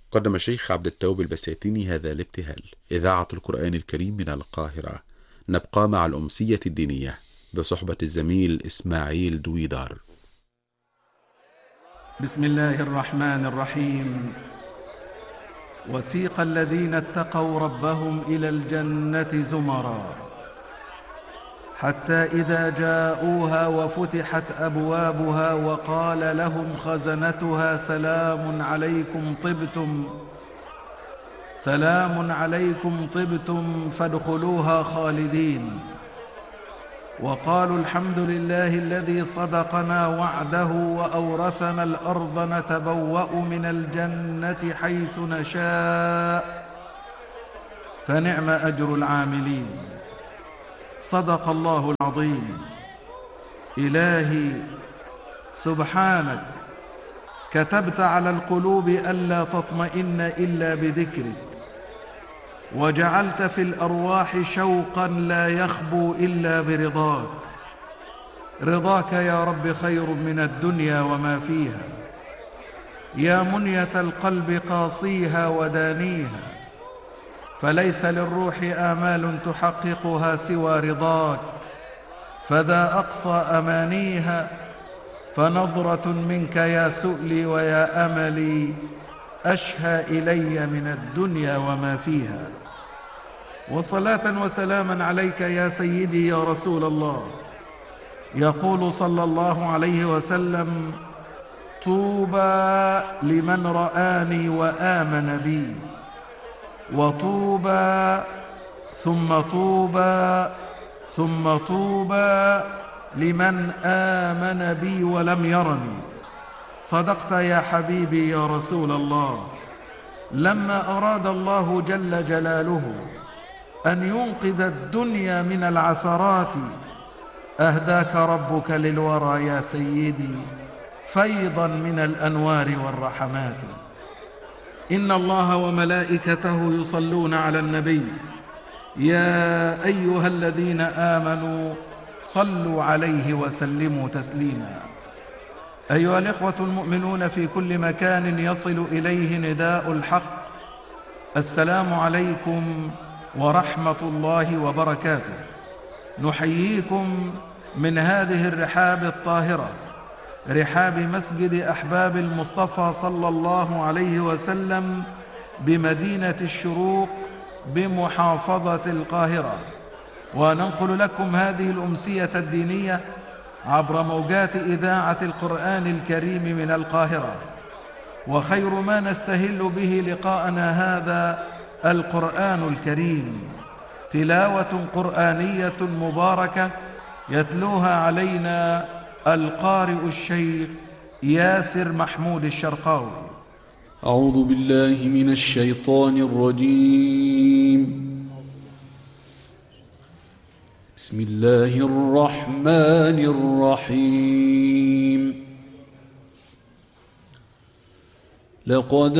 قدم الشيخ عبد التواب البساتيني هذا الابتهال. إذاعة القرآن الكريم من القاهرة. نبقى مع الأمسية الدينية بصحبة الزميل إسماعيل دويدار. بسم الله الرحمن الرحيم. وسيق الذين اتقوا ربهم إلى الجنة زمرا حتى إذا جاءوها وفتحت أبوابها وقال لهم خزنتها سلام عليكم طبتم فادخلوها خالدين، وقالوا الحمد لله الذي صدقنا وعده وأورثنا الأرض نتبوأ من الجنة حيث نشاء فنعم أجر العاملين. صدق الله العظيم. إلهي سبحانك كتبت على القلوب ألا تطمئن إلا بذكرك، وجعلت في الأرواح شوقا لا يخبو إلا برضاك. رضاك يا رب خير من الدنيا وما فيها، يا منية القلب قاصيها ودانيها، فليس للروح آمال تحققها سوى رضاك، فذا أقصى أمانيها، فنظرة منك يا سؤلي ويا أملي أشهى إلي من الدنيا وما فيها. وصلاة وسلاما عليك يا سيدي يا رسول الله. يقول صلى الله عليه وسلم: طوبى لمن رآني وآمن بي، وطوبى ثم طوبى ثم طوبى لمن آمن بي ولم يرني. صدقت يا حبيبي يا رسول الله. لما أراد الله جل جلاله أن ينقذ الدنيا من العثرات أهداك ربك للورى يا سيدي فيضا من الأنوار والرحمات. إن الله وملائكته يصلون على النبي، يا أيها الذين آمنوا صلوا عليه وسلموا تسليما. أيها الإخوة المؤمنون في كل مكان يصل إليه نداء الحق، السلام عليكم ورحمة الله وبركاته. نحييكم من هذه الرحاب الطاهرة، رحاب مسجد أحباب المصطفى صلى الله عليه وسلم بمدينة الشروق بمحافظة القاهرة، وننقل لكم هذه الأمسية الدينية عبر موجات إذاعة القرآن الكريم من القاهرة. وخير ما نستهل به لقاءنا هذا القرآن الكريم، تلاوة قرآنية مباركة يتلوها علينا القارئ الشيخ ياسر محمود الشرقاوي. أعوذ بالله من الشيطان الرجيم. بسم الله الرحمن الرحيم. لقد